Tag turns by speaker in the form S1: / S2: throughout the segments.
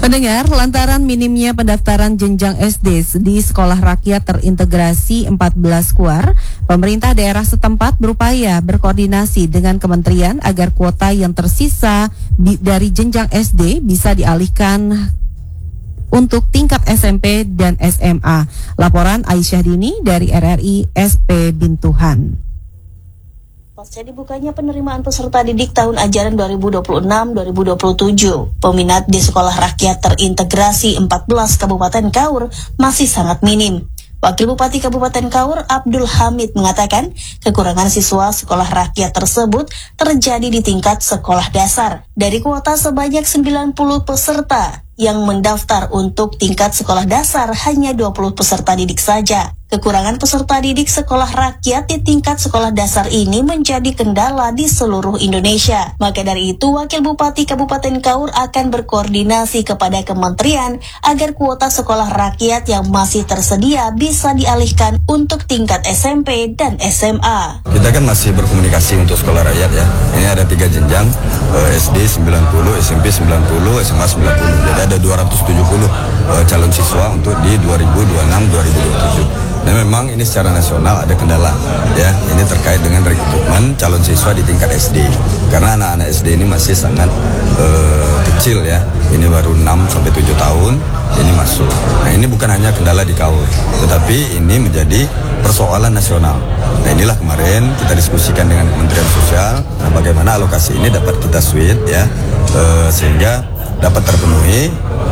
S1: Pendengar, lantaran minimnya pendaftaran jenjang SD di sekolah rakyat terintegrasi 14 KUAR, pemerintah daerah setempat berupaya berkoordinasi dengan kementerian agar kuota yang tersisa dari jenjang SD bisa dialihkan untuk tingkat SMP dan SMA. Laporan Aisyah Dini dari RRI SP Bintuhan.
S2: Pasca dibukanya penerimaan peserta didik tahun ajaran 2026-2027, peminat di sekolah rakyat terintegrasi 14 Kabupaten Kaur masih sangat minim. Wakil Bupati Kabupaten Kaur, Abdul Hamid, mengatakan kekurangan siswa sekolah rakyat tersebut terjadi di tingkat sekolah dasar. Dari kuota sebanyak 90 peserta yang mendaftar untuk tingkat sekolah dasar, hanya 20 peserta didik saja. Kekurangan peserta didik sekolah rakyat di tingkat sekolah dasar ini menjadi kendala di seluruh Indonesia. Maka dari itu, Wakil Bupati Kabupaten Kaur akan berkoordinasi kepada kementerian agar kuota sekolah rakyat yang masih tersedia bisa dialihkan untuk tingkat SMP dan SMA.
S3: Kita kan masih berkomunikasi untuk sekolah rakyat ya. Ini ada 3 jenjang, SD 90, SMP 90, SMA 90. Jadi ada 270 calon siswa untuk di 2026-2027. Dan memang ini secara nasional ada kendala ya, ini terkait dengan rekrutmen calon siswa di tingkat SD. Karena anak-anak SD ini masih sangat kecil ya, ini baru 6-7 tahun ini masuk. Nah ini bukan hanya kendala di Kaur, tetapi ini menjadi persoalan nasional. Nah inilah kemarin kita diskusikan dengan Kementerian Sosial, bagaimana alokasi ini dapat kita switch ya, sehingga dapat terpenuhi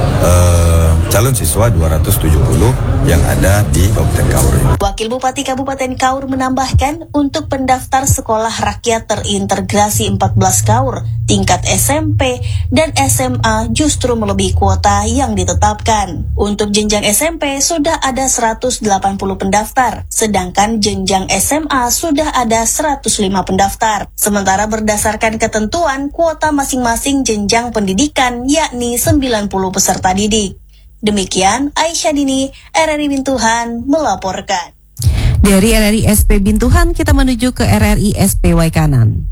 S3: calon siswa 270 yang ada di Kabupaten Kaur.
S2: Wakil Bupati Kabupaten Kaur menambahkan untuk pendaftar sekolah rakyat terintegrasi 14 Kaur, tingkat SMP dan SMA justru melebihi kuota yang ditetapkan. Untuk jenjang SMP sudah ada 180 pendaftar, sedangkan jenjang SMA sudah ada 105 pendaftar. Sementara berdasarkan ketentuan kuota masing-masing jenjang pendidikan yakni 90 peserta didik. Demikian Aisyah Dini, RRI Bintuhan melaporkan.
S1: Dari RRI SP Bintuhan kita menuju ke RRI SP Waikanan.